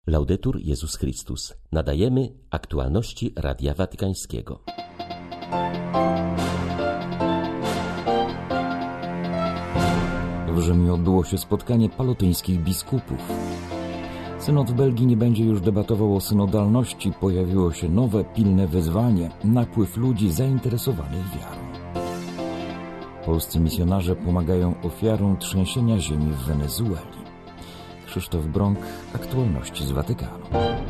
Laudetur Jezus Chrystus. Nadajemy aktualności Radia Watykańskiego. W Rzymie odbyło się spotkanie palotyńskich biskupów. Synod w Belgii nie będzie już debatował o synodalności. Pojawiło się nowe, pilne wezwanie: napływ ludzi zainteresowanych wiarą. Polscy misjonarze pomagają ofiarom trzęsienia ziemi w Wenezueli. Krzysztof Brąk, aktualności z Watykanu.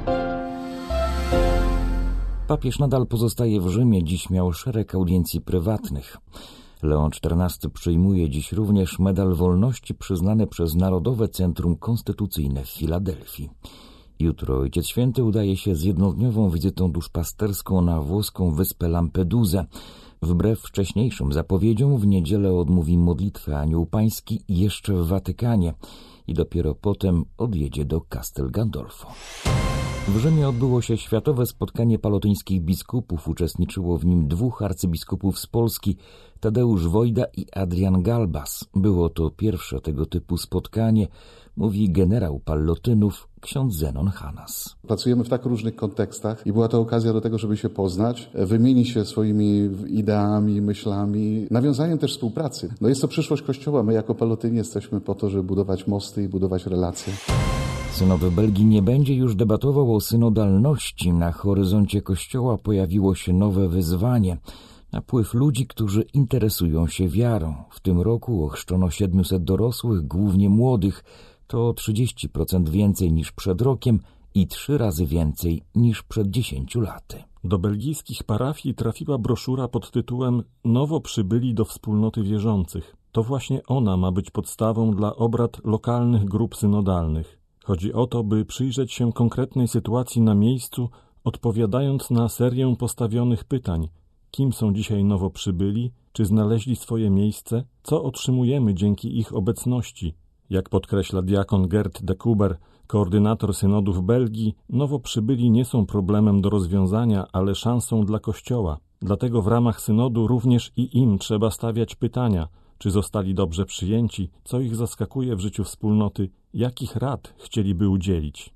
Papież nadal pozostaje w Rzymie. Dziś miał szereg audiencji prywatnych. Leon XIV przyjmuje dziś również Medal Wolności przyznany przez Narodowe Centrum Konstytucyjne w Filadelfii. Jutro Ojciec Święty udaje się z jednodniową wizytą duszpasterską na włoską wyspę Lampedusa. Wbrew wcześniejszym zapowiedziom w niedzielę odmówi modlitwę Anioł Pański jeszcze w Watykanie i dopiero potem odjedzie do Castel Gandolfo. W Rzymie odbyło się światowe spotkanie palotyńskich biskupów. Uczestniczyło w nim 2 arcybiskupów z Polski, Tadeusz Wojda i Adrian Galbas. Było to pierwsze tego typu spotkanie, mówi generał Pallotynów, ksiądz Zenon Hanas. Pracujemy w tak różnych kontekstach i była to okazja do tego, żeby się poznać, wymienić się swoimi ideami, myślami, nawiązaniem też współpracy. Jest to przyszłość Kościoła. My jako Pallotyni jesteśmy po to, żeby budować mosty i budować relacje. Synod w Belgii nie będzie już debatował o synodalności. Na horyzoncie Kościoła pojawiło się nowe wyzwanie: napływ ludzi, którzy interesują się wiarą. W tym roku ochrzczono 700 dorosłych, głównie młodych. To 30% więcej niż przed rokiem i 3 razy więcej niż przed 10 laty. Do belgijskich parafii trafiła broszura pod tytułem „Nowo przybyli do wspólnoty wierzących”. To właśnie ona ma być podstawą dla obrad lokalnych grup synodalnych. Chodzi o to, by przyjrzeć się konkretnej sytuacji na miejscu, odpowiadając na serię postawionych pytań: kim są dzisiaj nowo przybyli, czy znaleźli swoje miejsce, co otrzymujemy dzięki ich obecności. Jak podkreśla diakon Gert de Kuber, koordynator synodu w Belgii, nowo przybyli nie są problemem do rozwiązania, ale szansą dla Kościoła. Dlatego w ramach synodu również i im trzeba stawiać pytania: czy zostali dobrze przyjęci, co ich zaskakuje w życiu wspólnoty, jakich rad chcieliby udzielić.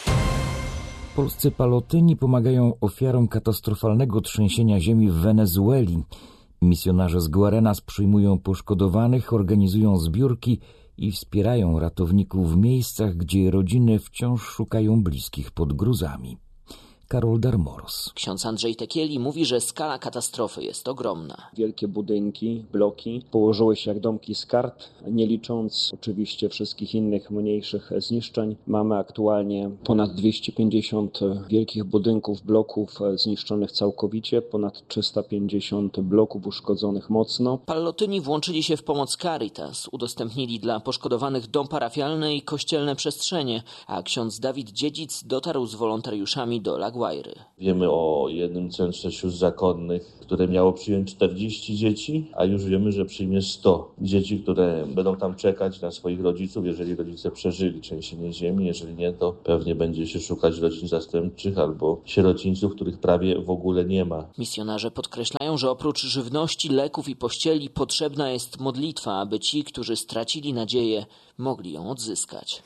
Polscy palotyni pomagają ofiarom katastrofalnego trzęsienia ziemi w Wenezueli. Misjonarze z Guarenas przyjmują poszkodowanych, organizują zbiórki i wspierają ratowników w miejscach, gdzie rodziny wciąż szukają bliskich pod gruzami. Karol Darmoros. Ksiądz Andrzej Tekieli mówi, że skala katastrofy jest ogromna. Wielkie budynki, bloki położyły się jak domki z kart, nie licząc oczywiście wszystkich innych mniejszych zniszczeń. Mamy aktualnie ponad 250 wielkich budynków, bloków zniszczonych całkowicie, ponad 350 bloków uszkodzonych mocno. Pallotyni włączyli się w pomoc Caritas, udostępnili dla poszkodowanych dom parafialny i kościelne przestrzenie, a ksiądz Dawid Dziedzic dotarł z wolontariuszami do La Guaira. Wiemy o jednym centrze sióstr zakonnych, które miało przyjąć 40 dzieci, a już wiemy, że przyjmie 100 dzieci, które będą tam czekać na swoich rodziców, jeżeli rodzice przeżyli trzęsienie ziemi. Jeżeli nie, to pewnie będzie się szukać rodzin zastępczych albo sierocińców, których prawie w ogóle nie ma. Misjonarze podkreślają, że oprócz żywności, leków i pościeli potrzebna jest modlitwa, aby ci, którzy stracili nadzieję, mogli ją odzyskać.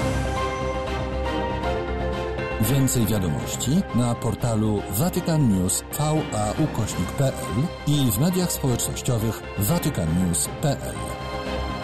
Więcej wiadomości na portalu vaticannews.va/pl i w mediach społecznościowych vaticannews.pl.